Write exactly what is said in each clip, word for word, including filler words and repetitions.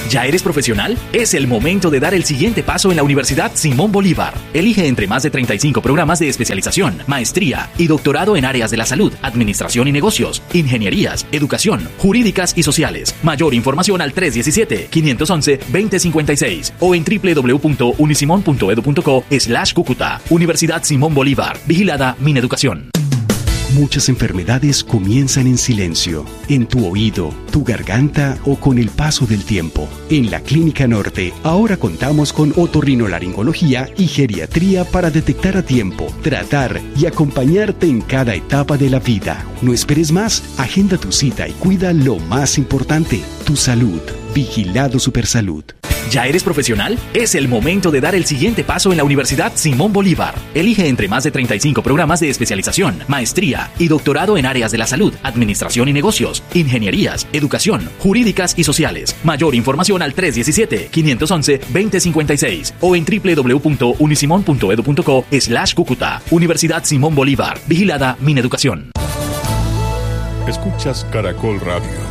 ¿Ya eres profesional? Es el momento de dar el siguiente paso en la Universidad Simón Bolívar. Elige entre más de treinta y cinco programas de especialización, maestría y doctorado en áreas de la salud, administración y negocios, ingenierías, educación, jurídicas y sociales. Mayor información al tres uno siete, cinco uno uno, dos cero cinco seis o en doble u doble u doble u punto unisimon punto edu punto co slash Cúcuta. Universidad Simón Bolívar. Vigilada Mineducación. Muchas enfermedades comienzan en silencio, en tu oído, tu garganta o con el paso del tiempo. En la Clínica Norte, ahora contamos con otorrinolaringología y geriatría para detectar a tiempo, tratar y acompañarte en cada etapa de la vida. No esperes más, agenda tu cita y cuida lo más importante, tu salud. Vigilado Supersalud. ¿Ya eres profesional? Es el momento de dar el siguiente paso en la Universidad Simón Bolívar. Elige entre más de treinta y cinco programas de especialización, maestría y doctorado en áreas de la salud, administración y negocios, ingenierías, educación, jurídicas y sociales. Mayor información al tres uno siete, cinco uno uno, dos cero cinco seis o en doble u doble u doble u punto unisimon punto edu punto co slash Cúcuta. Universidad Simón Bolívar. Vigilada Mineducación. Escuchas Caracol Radio.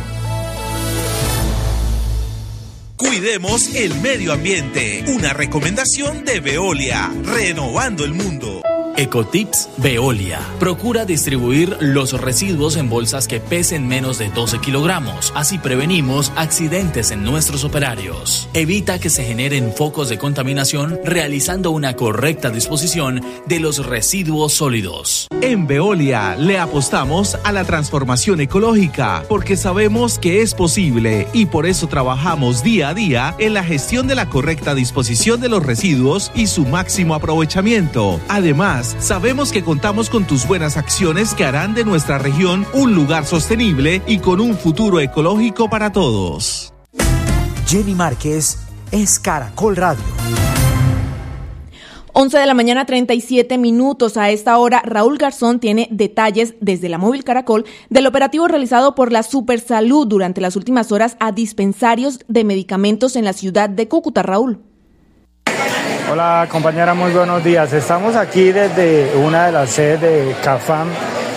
Cuidemos el medio ambiente. Una recomendación de Veolia. Renovando el mundo. Ecotips Veolia. Procura distribuir los residuos en bolsas que pesen menos de doce kilogramos. Así prevenimos accidentes en nuestros operarios. Evita que se generen focos de contaminación realizando una correcta disposición de los residuos sólidos. En Veolia le apostamos a la transformación ecológica porque sabemos que es posible y por eso trabajamos día a día en la gestión de la correcta disposición de los residuos y su máximo aprovechamiento. Además, sabemos que contamos con tus buenas acciones que harán de nuestra región un lugar sostenible y con un futuro ecológico para todos. Jenny Márquez es Caracol Radio. once de la mañana, treinta y siete minutos. A esta hora, Raúl Garzón tiene detalles desde la Móvil Caracol del operativo realizado por la Supersalud durante las últimas horas a dispensarios de medicamentos en la ciudad de Cúcuta. Raúl. Hola compañera, muy buenos días. Estamos aquí desde una de las sedes de CAFAM,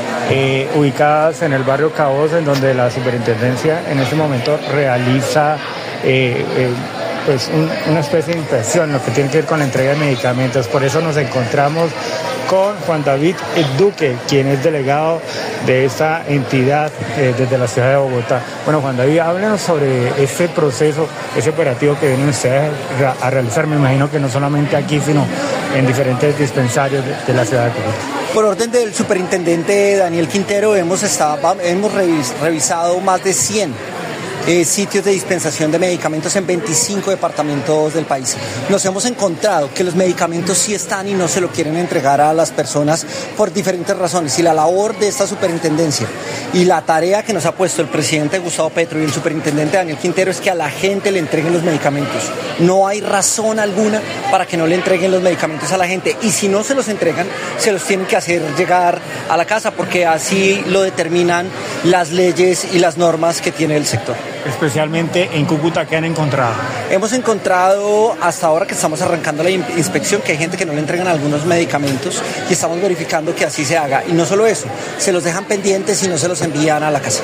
eh, ubicadas en el barrio Cabos, en donde la superintendencia en este momento realiza eh, eh, pues un, una especie de inspección, lo que tiene que ver con la entrega de medicamentos. Por eso nos encontramos con Juan David Duque, quien es delegado de esta entidad eh, desde la ciudad de Bogotá. Bueno, Juan David, háblenos sobre este proceso, ese operativo que vienen ustedes a realizar. Me imagino que no solamente aquí, sino en diferentes dispensarios de, de la ciudad de Cúcuta. Por orden del superintendente Daniel Quintero, hemos, estado, hemos revis, revisado más de cien Eh, sitios de dispensación de medicamentos en veinticinco departamentos del país. Nos hemos encontrado que los medicamentos sí están y no se lo quieren entregar a las personas por diferentes razones, y la labor de esta superintendencia y la tarea que nos ha puesto el presidente Gustavo Petro y el superintendente Daniel Quintero es que a la gente le entreguen los medicamentos. No hay razón alguna para que no le entreguen los medicamentos a la gente, y si no se los entregan, se los tienen que hacer llegar a la casa, porque así lo determinan las leyes y las normas que tiene el sector. Especialmente en Cúcuta, ¿qué han encontrado? Hemos encontrado, hasta ahora que estamos arrancando la inspección, que hay gente que no le entregan algunos medicamentos, y estamos verificando que así se haga. Y no solo eso, se los dejan pendientes y no se los envían a la casa.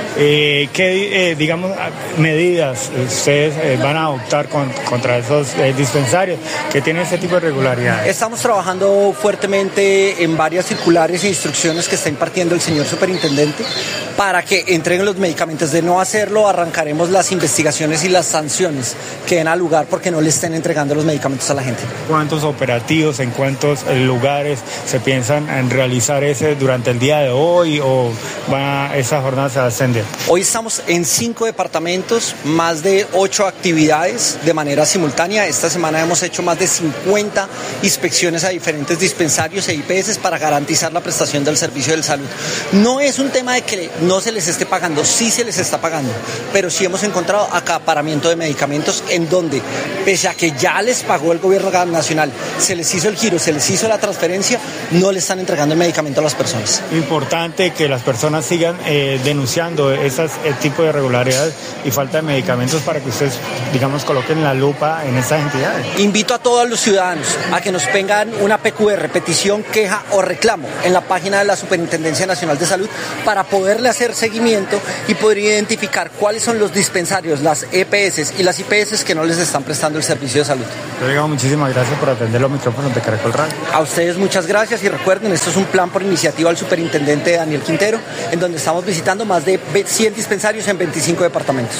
Eh, ¿Qué, eh, digamos, medidas ustedes eh, van a adoptar con, contra esos eh, dispensarios que tienen ese tipo de irregularidades? Estamos trabajando fuertemente en varias circulares e instrucciones que está impartiendo el señor superintendente para que entreguen los medicamentos. De no hacerlo, arrancaremos las investigaciones y las sanciones que den al lugar porque no le estén entregando los medicamentos a la gente. ¿Cuántos operativos, en cuántos lugares se piensan en realizar ese durante el día de hoy, o va, esa jornada se va a extender? Hoy estamos en cinco departamentos, más de ocho actividades de manera simultánea. Esta semana hemos hecho más de cincuenta inspecciones a diferentes dispensarios e I P S para garantizar la prestación del servicio de salud. No es un tema de que no se les esté pagando, sí se les está pagando, pero sí hemos encontrado acaparamiento de medicamentos en donde, pese a que ya les pagó el gobierno nacional, se les hizo el giro, se les hizo la transferencia, no le están entregando el medicamento a las personas. Importante que las personas sigan eh, denunciando ese tipo de irregularidades y falta de medicamentos para que ustedes, digamos, coloquen la lupa en estas entidades? Invito a todos los ciudadanos a que nos pongan una P Q R, petición, queja o reclamo, en la página de la Superintendencia Nacional de Salud para poderle hacer seguimiento y poder identificar cuáles son los dispensarios, las E P S y las I P S que no les están prestando el servicio de salud. Yo digo, muchísimas gracias por atender los micrófonos de Caracol Radio. A ustedes muchas gracias y recuerden, esto es un plan por iniciativa del superintendente Daniel Quintero, en donde estamos visitando más de cien dispensarios en veinticinco departamentos.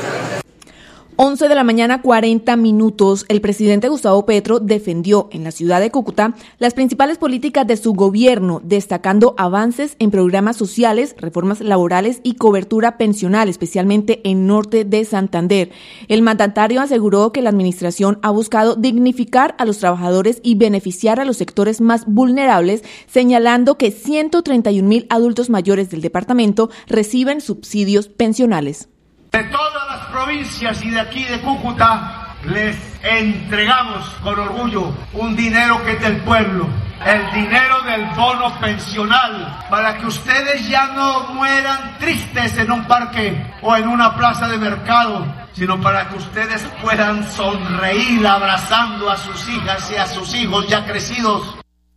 once de la mañana, cuarenta minutos. El presidente Gustavo Petro defendió en la ciudad de Cúcuta las principales políticas de su gobierno, destacando avances en programas sociales, reformas laborales y cobertura pensional, especialmente en norte de Santander. El mandatario aseguró que la administración ha buscado dignificar a los trabajadores y beneficiar a los sectores más vulnerables, señalando que ciento treinta y un mil adultos mayores del departamento reciben subsidios pensionales. De todas las provincias y de aquí de Cúcuta les entregamos con orgullo un dinero que es del pueblo, el dinero del bono pensional, para que ustedes ya no mueran tristes en un parque o en una plaza de mercado, sino para que ustedes puedan sonreír abrazando a sus hijas y a sus hijos ya crecidos.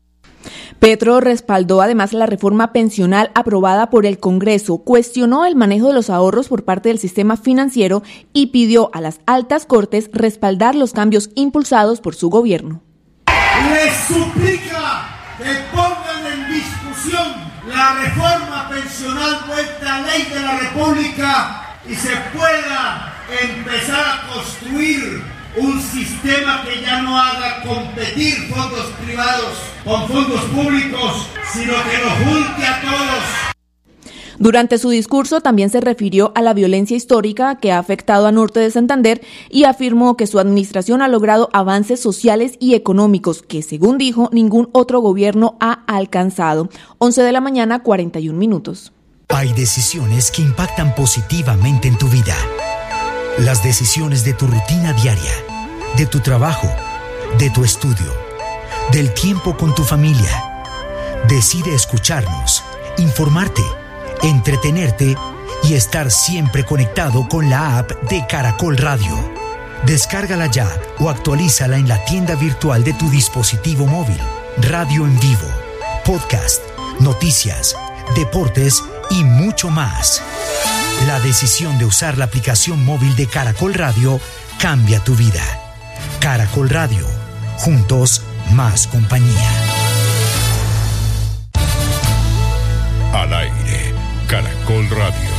Petro respaldó además la reforma pensional aprobada por el Congreso, cuestionó el manejo de los ahorros por parte del sistema financiero y pidió a las altas cortes respaldar los cambios impulsados por su gobierno. Les suplica que pongan en discusión la reforma pensional vuelta ley de la República y se pueda empezar a construir un sistema que ya no haga competir fondos privados con fondos públicos, sino que los junte a todos. Durante su discurso también se refirió a la violencia histórica que ha afectado a norte de Santander y afirmó que su administración ha logrado avances sociales y económicos que, según dijo, ningún otro gobierno ha alcanzado. once de la mañana, cuarenta y un minutos. Hay decisiones que impactan positivamente en tu vida. Las decisiones de tu rutina diaria, de tu trabajo, de tu estudio, del tiempo con tu familia. Decide escucharnos, informarte, entretenerte y estar siempre conectado con la app de Caracol Radio. Descárgala ya o actualízala en la tienda virtual de tu dispositivo móvil. Radio en vivo, podcast, noticias, deportes y mucho más. La decisión de usar la aplicación móvil de Caracol Radio cambia tu vida. Caracol Radio. Juntos, más compañía. Al aire, Caracol Radio.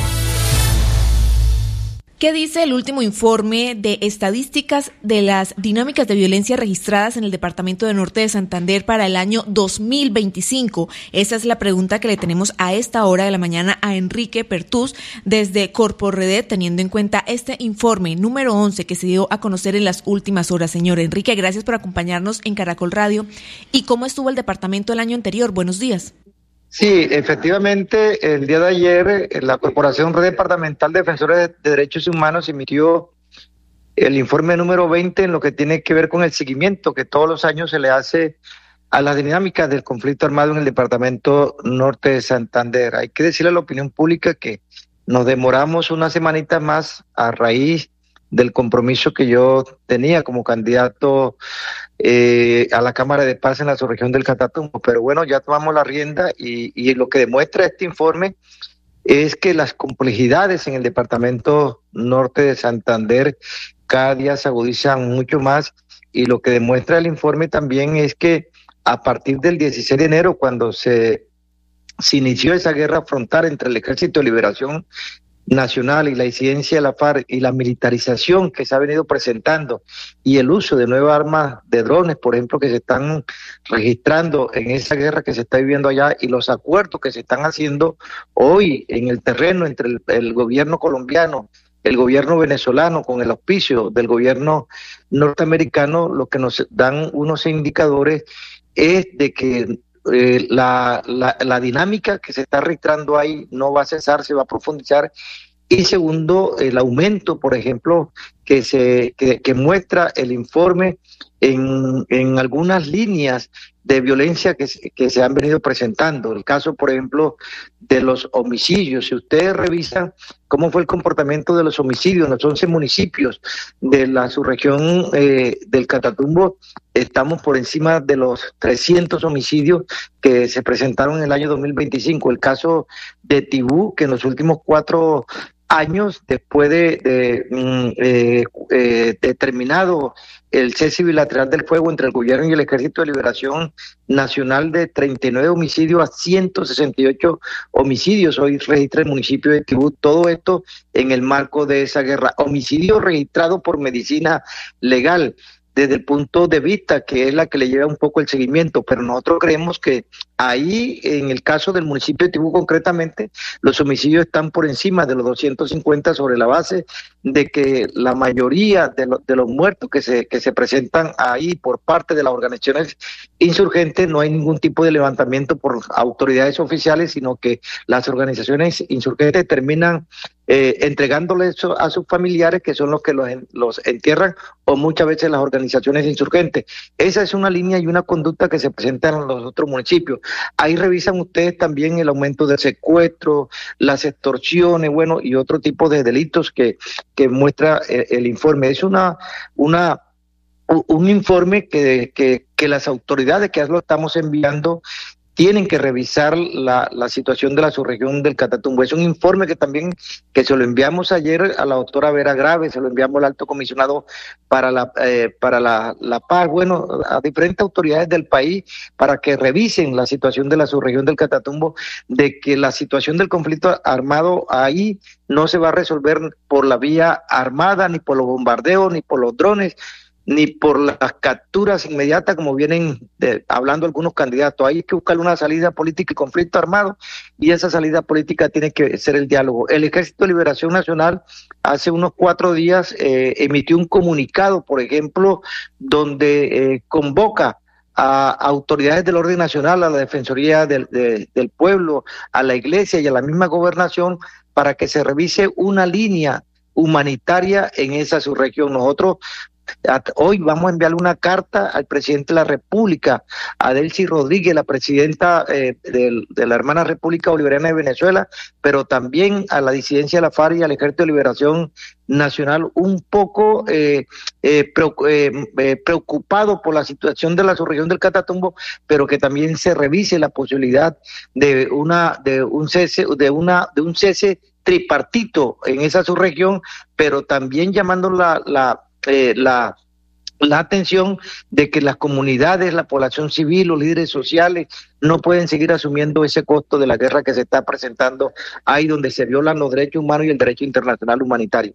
¿Qué dice el último informe de estadísticas de las dinámicas de violencia registradas en el departamento de Norte de Santander para el año dos mil veinticinco? Esa es la pregunta que le tenemos a esta hora de la mañana a Enrique Pertús desde Corporredet, teniendo en cuenta este informe número once que se dio a conocer en las últimas horas. Señor Enrique, gracias por acompañarnos en Caracol Radio. ¿Y cómo estuvo el departamento el año anterior? Buenos días. Sí, efectivamente, el día de ayer la Corporación Red Departamental de Defensores de Derechos Humanos emitió el informe número veinte en lo que tiene que ver con el seguimiento que todos los años se le hace a las dinámicas del conflicto armado en el departamento norte de Santander. Hay que decirle a la opinión pública que nos demoramos una semanita más a raíz del compromiso que yo tenía como candidato eh, a la Cámara de Paz en la subregión del Catatumbo, pero bueno, ya tomamos la rienda y, y lo que demuestra este informe es que las complejidades en el departamento norte de Santander cada día se agudizan mucho más, y lo que demuestra el informe también es que a partir del dieciséis de enero, cuando se, se inició esa guerra frontal entre el Ejército de Liberación Nacional y la incidencia de la FARC y la militarización que se ha venido presentando y el uso de nuevas armas de drones, por ejemplo, que se están registrando en esa guerra que se está viviendo allá, y los acuerdos que se están haciendo hoy en el terreno entre el, el gobierno colombiano, el gobierno venezolano con el auspicio del gobierno norteamericano, lo que nos dan unos indicadores es de que Eh, la, la, la dinámica que se está registrando ahí no va a cesar, se va a profundizar. Y segundo, el aumento, por ejemplo, que, se, que, que muestra el informe en, en algunas líneas de violencia que, que se han venido presentando. El caso, por ejemplo, de los homicidios. Si ustedes revisan cómo fue el comportamiento de los homicidios en los once municipios de la subregión eh, del Catatumbo, estamos por encima de los trescientos homicidios que se presentaron en el año dos mil veinticinco. El caso de Tibú, que en los últimos cuatro años, después de, de mm, eh, eh, determinado el cese bilateral del fuego entre el gobierno y el Ejército de Liberación Nacional, de treinta y nueve homicidios a ciento sesenta y ocho homicidios, hoy registra el municipio de Tibú, todo esto en el marco de esa guerra. Homicidio registrado por medicina legal, desde el punto de vista que es la que le lleva un poco el seguimiento, pero nosotros creemos que ahí, en el caso del municipio de Tibú concretamente, los homicidios están por encima de los doscientos cincuenta, sobre la base de que la mayoría de, lo, de los muertos que se, que se presentan ahí por parte de las organizaciones insurgentes, no hay ningún tipo de levantamiento por autoridades oficiales, sino que las organizaciones insurgentes terminan eh, entregándoles a sus familiares, que son los que los, los entierran, o muchas veces las organizaciones insurgentes. Esa es una línea y una conducta que se presenta en los otros municipios. Ahí revisan ustedes también el aumento del secuestro, las extorsiones, bueno, y otro tipo de delitos que, que muestra el, el informe. Es una, una, un informe que, que, que las autoridades que lo estamos enviando tienen que revisar la, la situación de la subregión del Catatumbo. Es un informe que también, que se lo enviamos ayer a la doctora Vera Grave, se lo enviamos al alto comisionado para la eh, para la, la paz, bueno, a diferentes autoridades del país, para que revisen la situación de la subregión del Catatumbo, de que la situación del conflicto armado ahí no se va a resolver por la vía armada, ni por los bombardeos, ni por los drones, ni por las capturas inmediatas como vienen de, hablando algunos candidatos. Hay que buscar una salida política y conflicto armado, y esa salida política tiene que ser el diálogo. El Ejército de Liberación Nacional hace unos cuatro días eh, emitió un comunicado, por ejemplo, donde eh, convoca a autoridades del orden nacional, a la Defensoría del, de, del Pueblo, a la Iglesia y a la misma Gobernación, para que se revise una línea humanitaria en esa subregión. Nosotros hoy vamos a enviarle una carta al presidente de la República, a Delcy Rodríguez, la presidenta eh, de, de la hermana República Bolivariana de Venezuela, pero también a la disidencia de la FARC y al Ejército de Liberación Nacional, un poco eh, eh, preocupado por la situación de la subregión del Catatumbo, pero que también se revise la posibilidad de una de un cese de una de un cese tripartito en esa subregión, pero también llamando la la Eh, la, la atención de que las comunidades, la población civil, los líderes sociales no pueden seguir asumiendo ese costo de la guerra que se está presentando ahí, donde se violan los derechos humanos y el derecho internacional humanitario.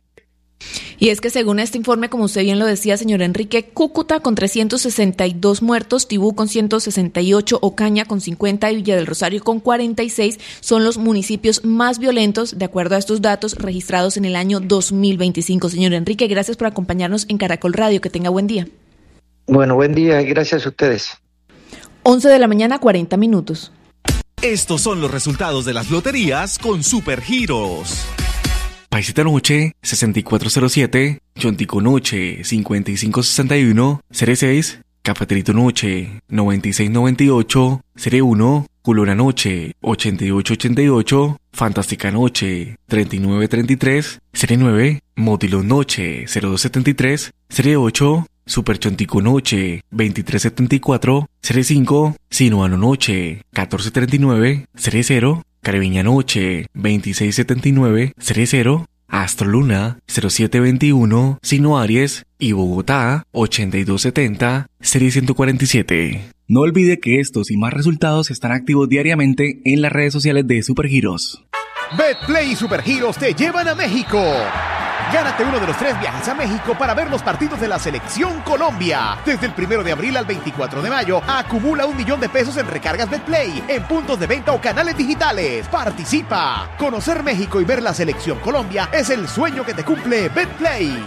Y es que según este informe, como usted bien lo decía, señor Enrique, Cúcuta con trescientos sesenta y dos muertos, Tibú con ciento sesenta y ocho, Ocaña con cincuenta y Villa del Rosario con cuarenta y seis son los municipios más violentos, de acuerdo a estos datos registrados en el año dos mil veinticinco. Señor Enrique, gracias por acompañarnos en Caracol Radio. Que tenga buen día. Bueno, buen día y gracias a ustedes. once de la mañana, cuarenta minutos. Estos son los resultados de las loterías con Supergiros. Paisita Noche, sesenta y cuatro cero siete, Chontico Noche, cincuenta y cinco sesenta y uno, Serie seis, Cafeterito Noche, noventa y seis noventa y ocho, Serie uno, Culona Noche, ochenta y ocho ochenta y ocho, Fantástica Noche, treinta y nueve treinta y tres, Serie nueve, Motilón Noche, cero dos setenta y tres, Serie ocho, Super Chontico Noche, veintitrés setenta y cuatro, Serie cinco, Sinuano Noche, catorce treinta y nueve, Serie cero, Caribeña Noche, veintiséis setenta y nueve, Serie cero, Astro Luna, cero siete veintiuno, Sino Aries y Bogotá, ochenta y dos setenta, Serie ciento cuarenta y siete. No olvide que estos y más resultados están activos diariamente en las redes sociales de Supergiros. Betplay y Supergiros te llevan a México. Gánate uno de los tres viajes a México para ver los partidos de la Selección Colombia. Desde el primero de abril al veinticuatro de mayo, acumula un millón de pesos en recargas Betplay, en puntos de venta o canales digitales. ¡Participa! Conocer México y ver la Selección Colombia es el sueño que te cumple Betplay.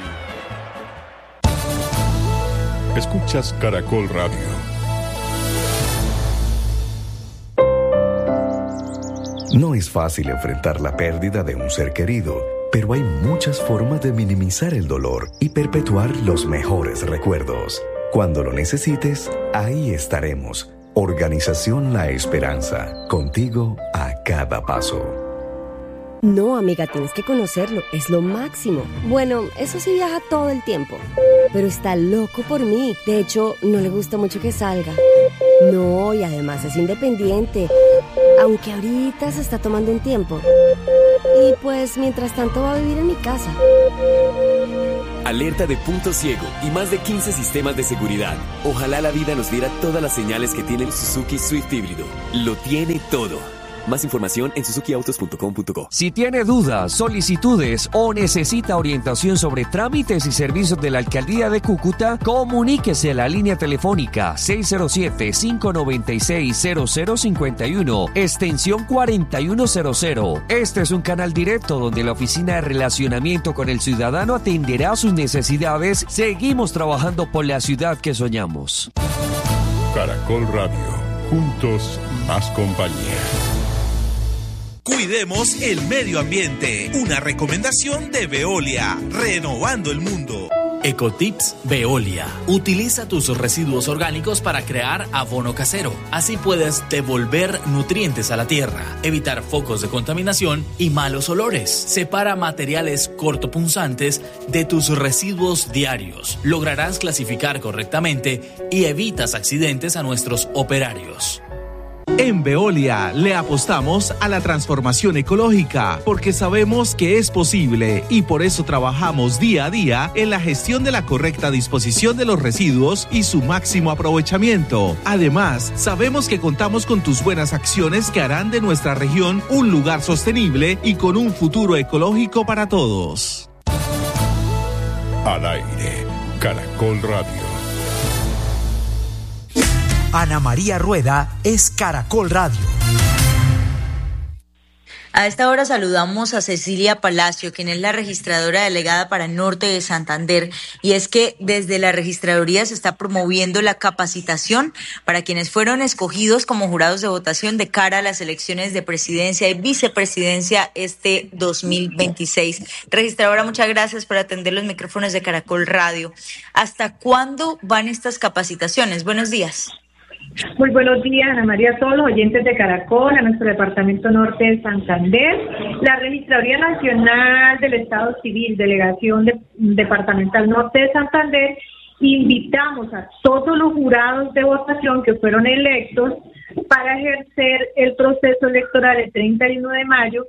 Escuchas Caracol Radio. No es fácil enfrentar la pérdida de un ser querido, Pero hay muchas formas de minimizar el dolor y perpetuar los mejores recuerdos. Cuando lo necesites, ahí estaremos. Organización La Esperanza, contigo a cada paso. No, amiga, tienes que conocerlo, es lo máximo. Bueno, eso sí viaja todo el tiempo, pero está loco por mí. De hecho, no le gusta mucho que salga. No, y además es independiente, aunque ahorita se está tomando un tiempo. Y pues, mientras tanto va a vivir en mi casa. Alerta de punto ciego y más de quince sistemas de seguridad. Ojalá la vida nos diera todas las señales que tiene el Suzuki Swift híbrido. Lo tiene todo. Más información en suzuki autos punto com punto co. Si tiene dudas, solicitudes o necesita orientación sobre trámites y servicios de la Alcaldía de Cúcuta, comuníquese a la línea telefónica seis cero siete, cinco nueve seis, cero cero cinco uno, extensión cuarenta y uno cero cero. Este es un canal directo donde la Oficina de Relacionamiento con el Ciudadano atenderá sus necesidades. Seguimos trabajando por la ciudad que soñamos. Caracol Radio, juntos más compañía. Cuidemos el medio ambiente. Una recomendación de Veolia, renovando el mundo. Ecotips Veolia. Utiliza tus residuos orgánicos para crear abono casero. Así puedes devolver nutrientes a la tierra, evitar focos de contaminación y malos olores. Separa materiales cortopunzantes de tus residuos diarios. Lograrás clasificar correctamente y evitas accidentes a nuestros operarios. En Veolia le apostamos a la transformación ecológica porque sabemos que es posible y por eso trabajamos día a día en la gestión de la correcta disposición de los residuos y su máximo aprovechamiento. Además, sabemos que contamos con tus buenas acciones que harán de nuestra región un lugar sostenible y con un futuro ecológico para todos. Al aire, Caracol Radio. Ana María Rueda es Caracol Radio. A esta hora saludamos a Cecilia Palacio, quien es la registradora delegada para Norte de Santander, y es que desde la registraduría se está promoviendo la capacitación para quienes fueron escogidos como jurados de votación de cara a las elecciones de presidencia y vicepresidencia este dos mil veintiséis. Registradora, muchas gracias por atender los micrófonos de Caracol Radio. ¿Hasta cuándo van estas capacitaciones? Buenos días. Muy buenos días, Ana María, a todos los oyentes de Caracol, a nuestro Departamento Norte de Santander, la Registraduría Nacional del Estado Civil, Delegación de, Departamental Norte de Santander. Invitamos a todos los jurados de votación que fueron electos para ejercer el proceso electoral el treinta y uno de mayo,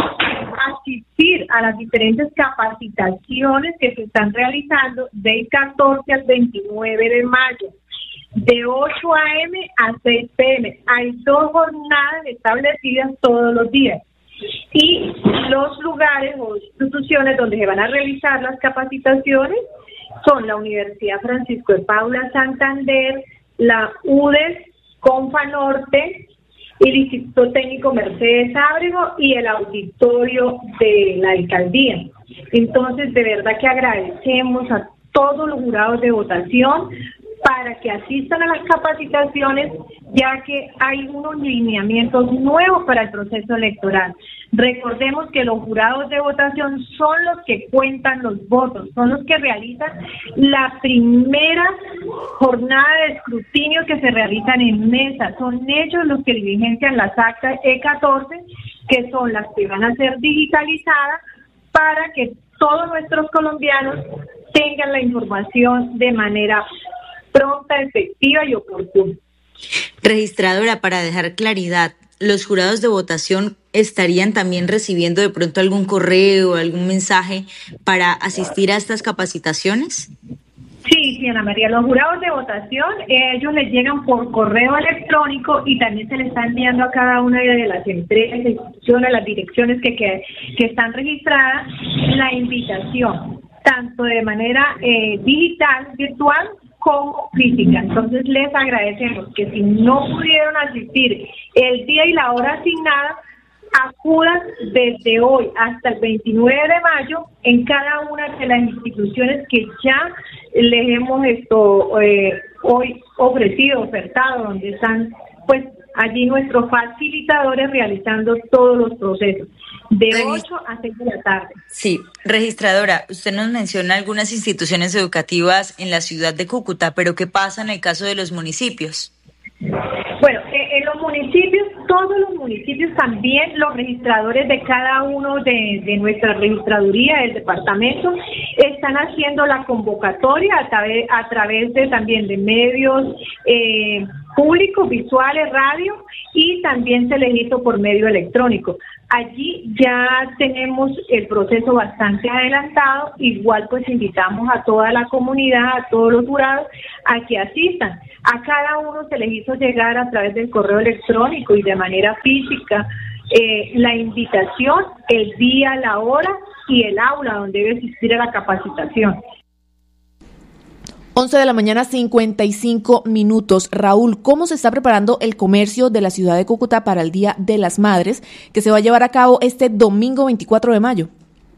asistir a las diferentes capacitaciones que se están realizando del catorce al veintinueve de mayo. De ocho a eme a seis pe eme. Hay dos jornadas establecidas todos los días. Y los lugares o instituciones donde se van a realizar las capacitaciones son la Universidad Francisco de Paula Santander, la U D E S, Confa Norte, el Instituto Técnico Mercedes Ábrego y el auditorio de la alcaldía. Entonces, de verdad que agradecemos a todos los jurados de votación para que asistan a las capacitaciones, ya que hay unos lineamientos nuevos para el proceso electoral. Recordemos que los jurados de votación son los que cuentan los votos, son los que realizan la primera jornada de escrutinio que se realizan en mesa, son ellos los que diligencian las actas E catorce, que son las que van a ser digitalizadas para que todos nuestros colombianos tengan la información de manera pronta, efectiva y oportuna. Registradora, para dejar claridad, ¿los jurados de votación estarían también recibiendo de pronto algún correo o algún mensaje para asistir a estas capacitaciones? Sí, sí, Ana María, los jurados de votación, eh, ellos les llegan por correo electrónico y también se les está enviando a cada una de las empresas, instituciones, las direcciones que, que, que están registradas, la invitación, tanto de manera eh, digital, virtual, como física. Entonces les agradecemos que si no pudieron asistir el día y la hora asignada, acudan desde hoy hasta el veintinueve de mayo en cada una de las instituciones que ya les hemos esto eh, hoy ofrecido, ofertado, donde están pues allí nuestros facilitadores realizando todos los procesos, de ocho a seis de la tarde. Sí, registradora, usted nos menciona algunas instituciones educativas en la ciudad de Cúcuta, pero ¿qué pasa en el caso de los municipios? Bueno, en los municipios, todos los municipios, también los registradores de cada uno de, de nuestra registraduría del departamento están haciendo la convocatoria a través, a través de también de medios eh, públicos, visuales, radio, y también se les hizo por medio electrónico. Allí ya tenemos el proceso bastante adelantado, igual pues invitamos a toda la comunidad, a todos los jurados, a que asistan. A cada uno se les hizo llegar a través del correo electrónico y de manera física eh, la invitación, el día, la hora y el aula donde debe asistir a la capacitación. once de la mañana, cincuenta y cinco minutos. Raúl, ¿cómo se está preparando el comercio de la ciudad de Cúcuta para el Día de las Madres, que se va a llevar a cabo este domingo veinticuatro de mayo?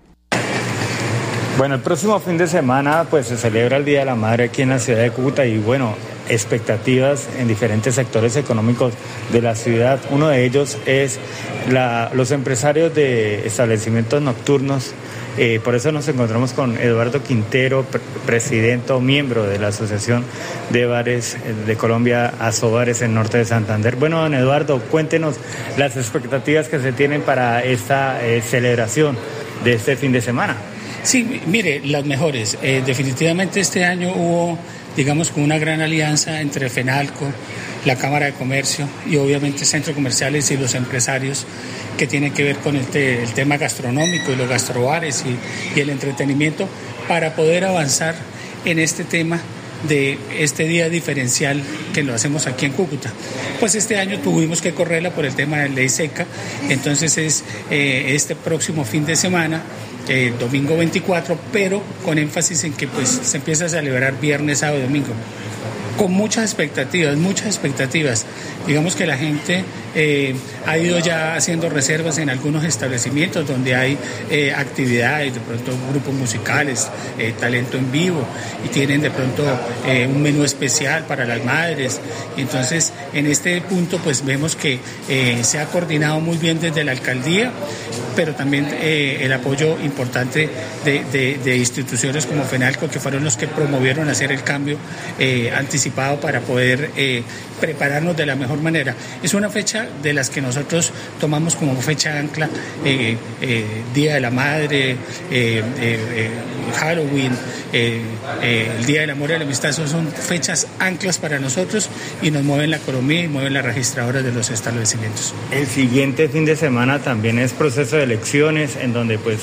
Bueno, el próximo fin de semana pues se celebra el Día de la Madre aquí en la ciudad de Cúcuta y bueno, expectativas en diferentes sectores económicos de la ciudad. Uno de ellos es la, los empresarios de establecimientos nocturnos. Eh, por eso nos encontramos con Eduardo Quintero, pre- presidente o miembro de la Asociación de Bares de Colombia, Asobares en Norte de Santander. Bueno, don Eduardo, cuéntenos las expectativas que se tienen para esta eh, celebración de este fin de semana. Sí, mire, las mejores. Eh, definitivamente este año hubo, digamos, con una gran alianza entre FENALCO, la Cámara de Comercio y obviamente centros comerciales y los empresarios que tienen que ver con el, te, el tema gastronómico y los gastrobares y, y el entretenimiento para poder avanzar en este tema de este día diferencial que lo hacemos aquí en Cúcuta. Pues este año tuvimos que correrla por el tema de ley seca, entonces es eh, este próximo fin de semana, eh, domingo veinticuatro, pero con énfasis en que pues se empieza a celebrar viernes, sábado y domingo. Con muchas expectativas, muchas expectativas. Digamos que la gente eh, ha ido ya haciendo reservas en algunos establecimientos donde hay eh, actividades, de pronto grupos musicales, eh, talento en vivo, y tienen de pronto eh, un menú especial para las madres. Entonces, en este punto, pues vemos que eh, se ha coordinado muy bien desde la alcaldía, pero también eh, el apoyo importante de, de, de instituciones como FENALCO, que fueron los que promovieron hacer el cambio eh, anticipado para poder eh, prepararnos de la mejor manera. Es una fecha de las que nosotros tomamos como fecha ancla, eh, eh, Día de la Madre, eh, eh, eh, Halloween, eh, eh, el Día del Amor y la Amistad. Son fechas anclas para nosotros y nos mueven la economía y mueven las registradoras de los establecimientos. El siguiente fin de semana también es proceso de elecciones, en donde pues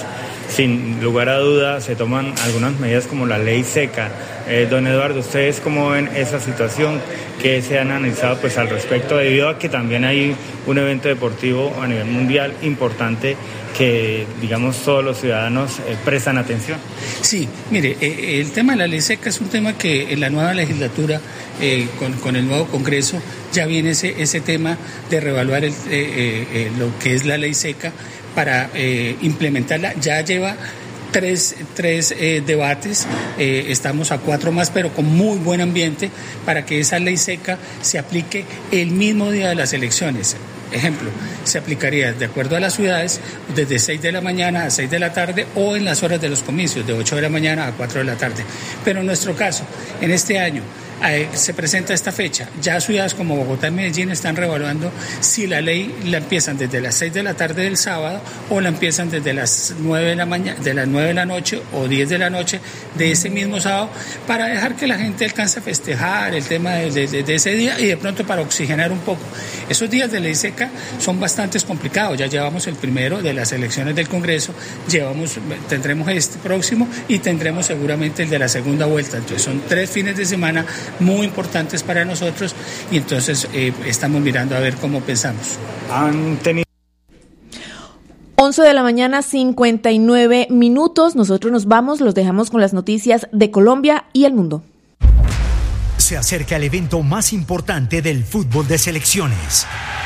sin lugar a dudas se toman algunas medidas como la ley seca. Eh, don Eduardo, ¿ustedes cómo ven esa situación? ¿Qué se han analizado pues al respecto, debido a que también hay un evento deportivo a nivel mundial importante que, digamos, todos los ciudadanos eh, prestan atención? Sí, mire, eh, el tema de la ley seca es un tema que en la nueva legislatura, eh, con, con el nuevo Congreso, ya viene ese, ese tema de reevaluar el, eh, eh, lo que es la ley seca para eh, implementarla. Ya lleva tres, tres eh, debates, eh, estamos a cuatro más, pero con muy buen ambiente para que esa ley seca se aplique el mismo día de las elecciones. Ejemplo, se aplicaría de acuerdo a las ciudades desde seis de la mañana a seis de la tarde o en las horas de los comicios, de ocho de la mañana a cuatro de la tarde. Pero en nuestro caso, en este año, Eh, se presenta esta fecha. Ya ciudades como Bogotá y Medellín están reevaluando si la ley la empiezan desde las seis de la tarde del sábado o la empiezan desde las nueve de la mañana, de las nueve de la noche o diez de la noche de ese mismo sábado, para dejar que la gente alcance a festejar el tema de, de, de ese día y de pronto para oxigenar un poco. Esos días de ley seca son bastante complicados. Ya llevamos el primero de las elecciones del Congreso, llevamos, tendremos este próximo y tendremos seguramente el de la segunda vuelta. Entonces son tres fines de semana muy importantes para nosotros y entonces eh, estamos mirando a ver cómo pensamos. Han tenido once de la mañana, cincuenta y nueve minutos. Nosotros nos vamos, los dejamos con las noticias de Colombia y el mundo. Se acerca el evento más importante del fútbol de selecciones.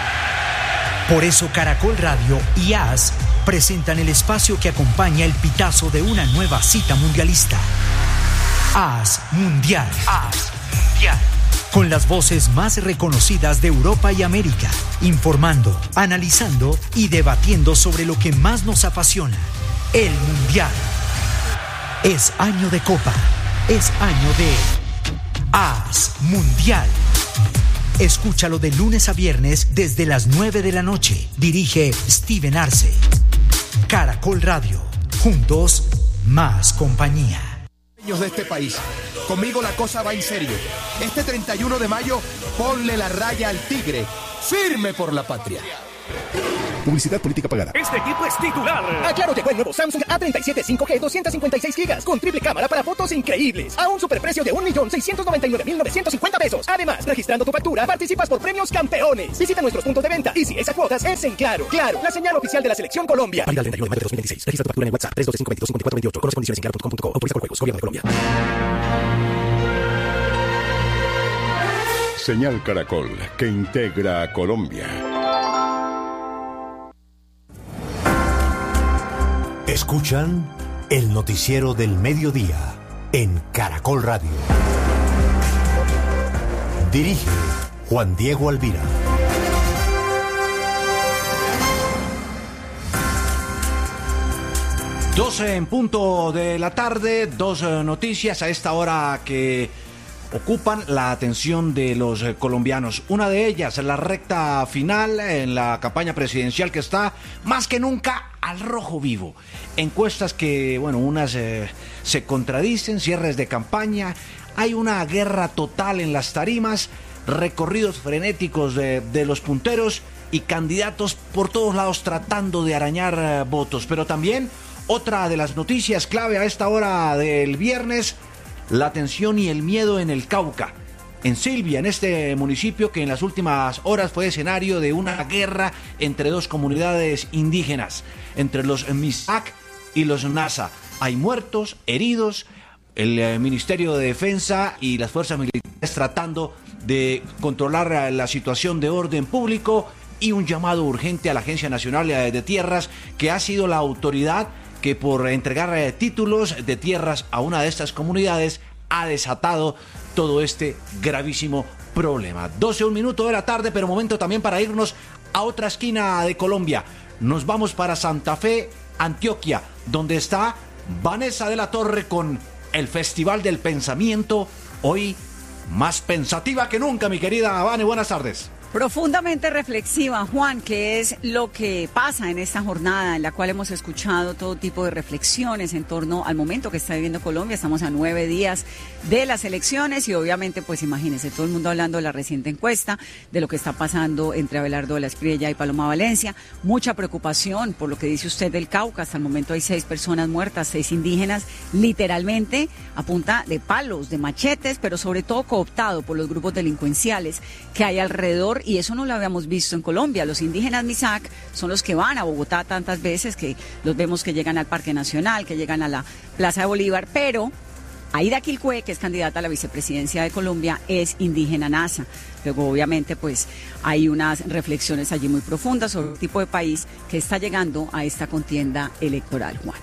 Por eso Caracol Radio y A S presentan el espacio que acompaña el pitazo de una nueva cita mundialista. A S Mundial. A S Mundial. con las voces más reconocidas de Europa y América, informando, analizando y debatiendo sobre lo que más nos apasiona, el Mundial. Es año de Copa, es año de Haz Mundial. Escúchalo de lunes a viernes desde las nueve de la noche. Dirige Steven Arce. Caracol Radio, juntos, más compañía. De este país. Conmigo la cosa va en serio. Este treinta y uno de mayo, ponle la raya al tigre. Firme por la patria. Publicidad política pagada. Este equipo es titular. A Claro llegó el nuevo Samsung A treinta y siete cinco G doscientos cincuenta y seis gigas con triple cámara para fotos increíbles a un superprecio de un millón seiscientos noventa y nueve mil novecientos cincuenta pesos. Además, registrando tu factura, participas por premios campeones. Visita nuestros puntos de venta y si es a cuotas, es en Claro. Claro, la señal oficial de la Selección Colombia. Válida el treinta y uno de mayo de dos mil veintiséis. Registra tu factura en el WhatsApp tres dos cinco dos cinco cuatro dos ocho. Conoce condiciones en claro punto com punto co. Autoriza con juegos. Gobierno de Colombia. Señal Caracol, que integra a Colombia. Escuchan el noticiero del mediodía en Caracol Radio. Dirige Juan Diego Alvira. doce en punto de la tarde, dos noticias a esta hora que ocupan la atención de los colombianos. Una de ellas, la recta final en la campaña presidencial que está más que nunca al rojo vivo. Encuestas que, bueno, unas eh, se contradicen, cierres de campaña, hay una guerra total en las tarimas, recorridos frenéticos de, de los punteros y candidatos por todos lados tratando de arañar eh, votos. Pero también otra de las noticias clave a esta hora del viernes, la tensión y el miedo en el Cauca. En Silvia, en este municipio que en las últimas horas fue escenario de una guerra entre dos comunidades indígenas, entre los Misak y los Nasa. Hay muertos, heridos, el eh, Ministerio de Defensa y las fuerzas militares tratando de controlar la situación de orden público y un llamado urgente a la Agencia Nacional de Tierras, que ha sido la autoridad que por entregar eh, títulos de tierras a una de estas comunidades ha desatado todo este gravísimo problema. doce, un minuto de la tarde, pero momento también para irnos a otra esquina de Colombia. Nos vamos para Santa Fe, Antioquia, donde está Vanessa de la Torre con el Festival del Pensamiento, hoy más pensativa que nunca, mi querida Vane, buenas tardes. Profundamente reflexiva, Juan, que es lo que pasa en esta jornada en la cual hemos escuchado todo tipo de reflexiones en torno al momento que está viviendo Colombia. Estamos a nueve días de las elecciones y obviamente, pues imagínense, todo el mundo hablando de la reciente encuesta, de lo que está pasando entre Abelardo de la Espriella y Paloma Valencia. Mucha preocupación por lo que dice usted del Cauca. Hasta el momento hay seis personas muertas, seis indígenas, literalmente a punta de palos, de machetes, pero sobre todo cooptado por los grupos delincuenciales que hay alrededor. Y eso no lo habíamos visto en Colombia. Los indígenas Misak son los que van a Bogotá tantas veces, que los vemos que llegan al Parque Nacional, que llegan a la Plaza de Bolívar, pero Aida Quilcue, que es candidata a la vicepresidencia de Colombia, es indígena Nasa. Luego, obviamente, pues hay unas reflexiones allí muy profundas sobre el tipo de país que está llegando a esta contienda electoral, Juan.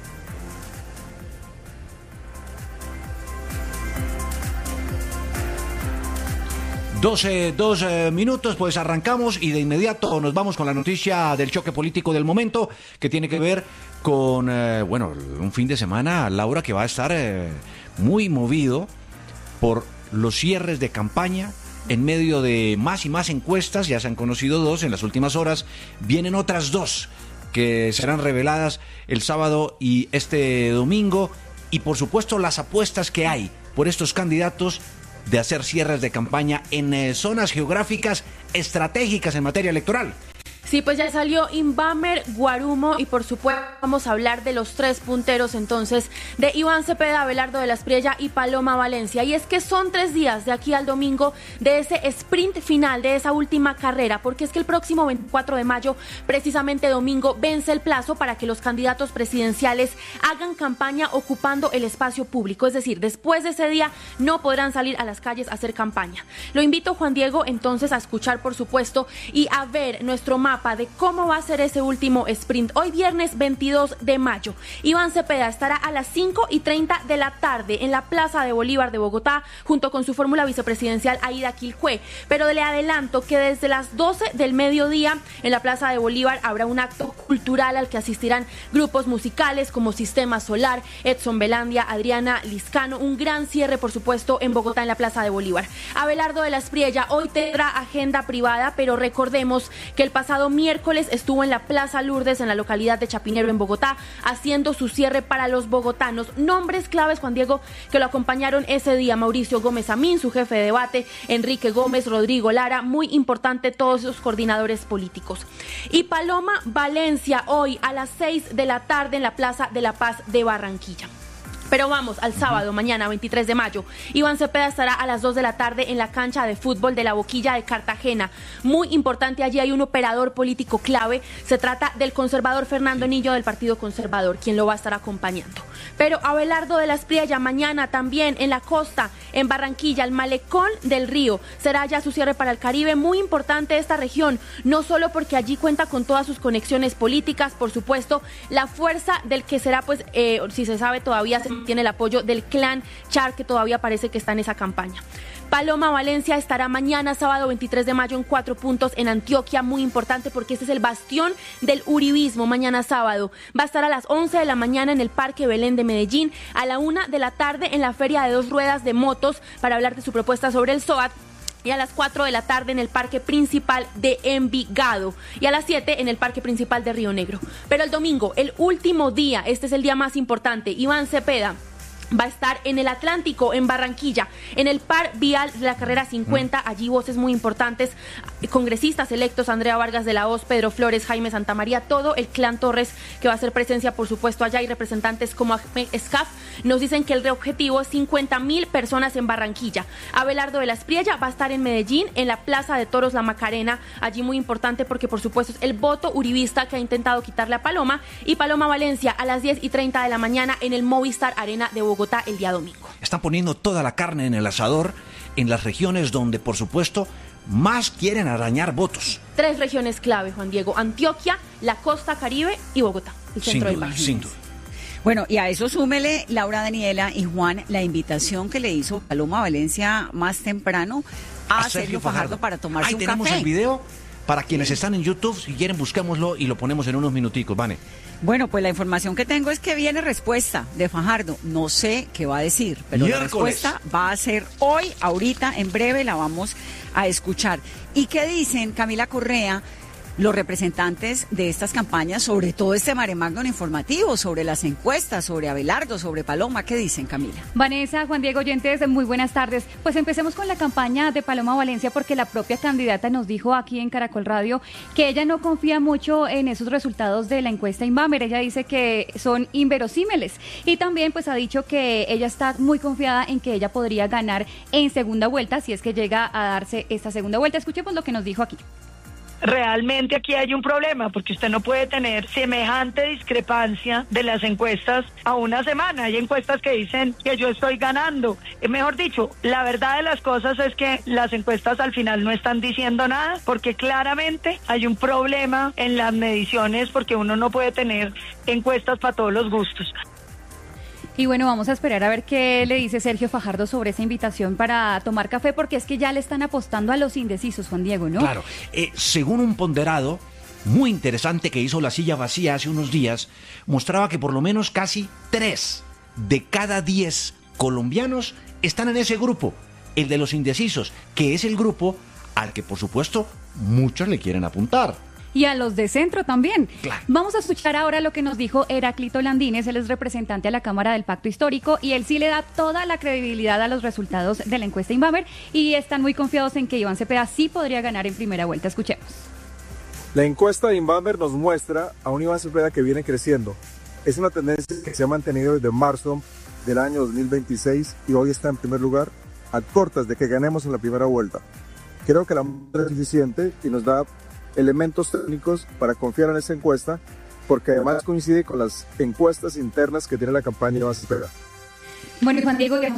doce, dos eh, minutos, pues arrancamos y de inmediato nos vamos con la noticia del choque político del momento, que tiene que ver con, eh, bueno, un fin de semana, Laura, que va a estar eh, muy movido por los cierres de campaña. En medio de más y más encuestas, ya se han conocido dos en las últimas horas, vienen otras dos que serán reveladas el sábado y este domingo, y por supuesto las apuestas que hay por estos candidatos de hacer cierres de campaña en eh, zonas geográficas estratégicas en materia electoral. Sí, pues ya salió Inbamer, Guarumo y por supuesto vamos a hablar de los tres punteros entonces de Iván Cepeda, Abelardo de la Espriella y Paloma Valencia. Y es que son tres días de aquí al domingo de ese sprint final, de esa última carrera, porque es que el próximo veinticuatro de mayo, precisamente domingo, vence el plazo para que los candidatos presidenciales hagan campaña ocupando el espacio público. Es decir, después de ese día no podrán salir a las calles a hacer campaña. Lo invito, Juan Diego, entonces a escuchar, por supuesto, y a ver nuestro mapa mapa de cómo va a ser ese último sprint. Hoy viernes veintidós de mayo, Iván Cepeda estará a las cinco y treinta de la tarde en la Plaza de Bolívar de Bogotá junto con su fórmula vicepresidencial Aida Quilcué. Pero le adelanto que desde las doce del mediodía en la Plaza de Bolívar habrá un acto cultural al que asistirán grupos musicales como Sistema Solar, Edson Belandia, Adriana Liscano, un gran cierre por supuesto en Bogotá en la Plaza de Bolívar. Abelardo de la Espriella hoy tendrá agenda privada, pero recordemos que el pasado miércoles estuvo en la Plaza Lourdes en la localidad de Chapinero en Bogotá haciendo su cierre para los bogotanos. Nombres claves, Juan Diego, que lo acompañaron ese día: Mauricio Gómez Amín, su jefe de debate, Enrique Gómez, Rodrigo Lara, muy importante todos esos coordinadores políticos. Y Paloma Valencia hoy a las seis de la tarde en la Plaza de la Paz de Barranquilla. Pero vamos al sábado, mañana veintitrés de mayo. Iván Cepeda estará a las dos de la tarde en la cancha de fútbol de la Boquilla de Cartagena. Muy importante, allí hay un operador político clave. Se trata del conservador Fernando Niño del Partido Conservador, quien lo va a estar acompañando. Pero Abelardo de la Espriella mañana también en la costa, en Barranquilla, el Malecón del Río. Será ya su cierre para el Caribe. Muy importante esta región, no solo porque allí cuenta con todas sus conexiones políticas, por supuesto, la fuerza del que será, pues, eh, si se sabe todavía, se tiene el apoyo del clan Char, que todavía parece que está en esa campaña. Paloma Valencia estará mañana, sábado veintitrés de mayo, en Cuatro Puntos, en Antioquia, muy importante porque este es el bastión del uribismo. Mañana sábado va a estar a las once de la mañana en el Parque Belén de Medellín, a la una de la tarde en la Feria de Dos Ruedas de Motos para hablar de su propuesta sobre el SOAT, y a las cuatro de la tarde en el Parque Principal de Envigado, y a las siete en el Parque Principal de Río Negro. Pero el domingo, el último día, este es el día más importante, Iván Cepeda va a estar en el Atlántico, en Barranquilla, en el par vial de la carrera cincuenta, allí voces muy importantes, congresistas electos, Andrea Vargas de la Hoz, Pedro Flores, Jaime Santamaría, todo el clan Torres que va a hacer presencia, por supuesto, allá, y representantes como Ahmed Escaf nos dicen que el objetivo es cincuenta mil personas en Barranquilla. Abelardo de la Espriella va a estar en Medellín, en la Plaza de Toros La Macarena, allí muy importante porque, por supuesto, es el voto uribista que ha intentado quitarle a Paloma, y Paloma Valencia a las diez y treinta de la mañana en el Movistar Arena de Bogotá. Bogotá el día domingo. Están poniendo toda la carne en el asador en las regiones donde, por supuesto, más quieren arañar votos. Tres regiones clave, Juan Diego: Antioquia, la costa Caribe y Bogotá, el centro del país. Sin duda. Bueno, y a eso súmele, Laura, Daniela y Juan, la invitación que le hizo Paloma Valencia más temprano a, a Sergio, Sergio Fajardo. Fajardo para tomarse Ahí un tenemos café. El video. Para quienes están en YouTube, si quieren, busquémoslo y lo ponemos en unos minuticos, Vane. Bueno, pues la información que tengo es que viene respuesta de Fajardo. No sé qué va a decir, pero Miércoles. La respuesta va a ser hoy, ahorita, en breve la vamos a escuchar. ¿Y qué dicen, Camila Correa, los representantes de estas campañas sobre todo este mare magnum informativo, sobre las encuestas, sobre Abelardo, sobre Paloma? ¿Qué dicen, Camila? Vanessa, Juan Diego, oyentes, muy buenas tardes. Pues empecemos con la campaña de Paloma Valencia, porque la propia candidata nos dijo aquí en Caracol Radio que ella no confía mucho en esos resultados de la encuesta Inbamer. Ella dice que son inverosímiles, y también pues ha dicho que ella está muy confiada en que ella podría ganar en segunda vuelta si es que llega a darse esta segunda vuelta. Escuchemos lo que nos dijo aquí. Realmente aquí hay un problema, porque usted no puede tener semejante discrepancia de las encuestas a una semana. Hay encuestas que dicen que yo estoy ganando. Eh, mejor dicho, la verdad de las cosas es que las encuestas al final no están diciendo nada, porque claramente hay un problema en las mediciones, porque uno no puede tener encuestas para todos los gustos. Y bueno, vamos a esperar a ver qué le dice Sergio Fajardo sobre esa invitación para tomar café, porque es que ya le están apostando a los indecisos, Juan Diego, ¿no? Claro, eh, según un ponderado muy interesante que hizo La Silla Vacía hace unos días, mostraba que por lo menos casi tres de cada diez colombianos están en ese grupo, el de los indecisos, que es el grupo al que, por supuesto, muchos le quieren apuntar. Y a los de centro también. Claro. Vamos a escuchar ahora lo que nos dijo Heráclito Landines. Él es representante a la Cámara del Pacto Histórico, y él sí le da toda la credibilidad a los resultados de la encuesta Inbamer, y están muy confiados en que Iván Cepeda sí podría ganar en primera vuelta. Escuchemos. La encuesta de Inbamer nos muestra a un Iván Cepeda que viene creciendo. Es una tendencia que se ha mantenido desde marzo del año dos mil veintiséis, y hoy está en primer lugar, a cortas de que ganemos en la primera vuelta. Creo que la muestra es suficiente y nos da elementos técnicos para confiar en esa encuesta, porque además coincide con las encuestas internas que tiene la campaña de Iván Cepeda. Bueno, Juan Diego, ya hemos estado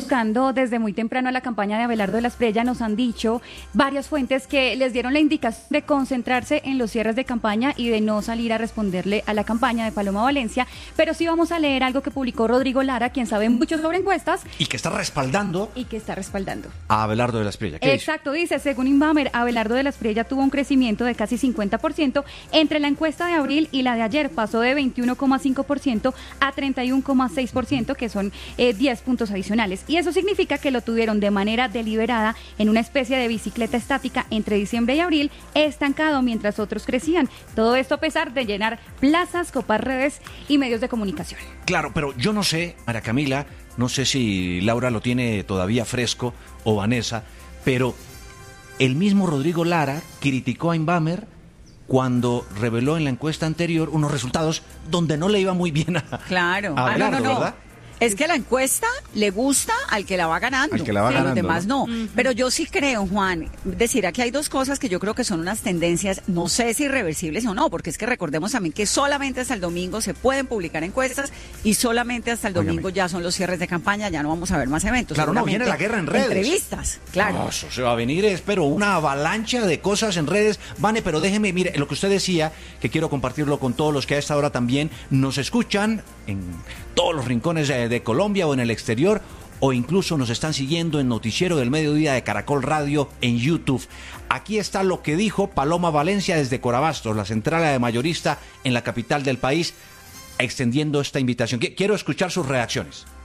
buscando desde muy temprano a la campaña de Abelardo de la Espriella, nos han dicho varias fuentes que les dieron la indicación de concentrarse en los cierres de campaña y de no salir a responderle a la campaña de Paloma Valencia, pero sí vamos a leer algo que publicó Rodrigo Lara, quien sabe mucho sobre encuestas. Y que está respaldando. Y que está respaldando. A Abelardo de la Espriella. Exacto, dice? dice, según Inbamer, Abelardo de la Espriella tuvo un crecimiento de casi cincuenta por ciento entre la encuesta de abril y la de ayer, pasó de veintiuno coma cinco por ciento a treinta y uno coma seis por ciento, que son eh, diez puntos adicionales. Y eso significa que lo tuvieron de manera deliberada en una especie de bicicleta estática entre diciembre y abril, estancado mientras otros crecían. Todo esto a pesar de llenar plazas, copar redes y medios de comunicación. Claro, pero yo no sé, María Camila, no sé si Laura lo tiene todavía fresco o Vanessa, pero el mismo Rodrigo Lara criticó a Inbamer cuando reveló en la encuesta anterior unos resultados donde no le iba muy bien a, claro. a Abelardo, ah, no, no, no. ¿verdad? Es que la encuesta le gusta al que la va ganando. Al que la va sí, ganando, los demás no. ¿no? Uh-huh. Pero yo sí creo, Juan, es decir, aquí hay dos cosas que yo creo que son unas tendencias, no sé si irreversibles o no, porque es que recordemos también que solamente hasta el domingo se pueden publicar encuestas y solamente hasta el domingo Óigame. ya son los cierres de campaña, ya no vamos a ver más eventos. Claro, no, viene la guerra en redes. Entrevistas, claro. No, eso se va a venir, espero, una avalancha de cosas en redes. Vane, pero déjeme, mire, lo que usted decía, que quiero compartirlo con todos los que a esta hora también nos escuchan en todos los rincones de, de Colombia o en el exterior, o incluso nos están siguiendo en Noticiero del Mediodía de Caracol Radio en YouTube. Aquí está lo que dijo Paloma Valencia desde Corabastos, la central de mayorista en la capital del país, extendiendo esta invitación. Quiero escuchar sus reacciones.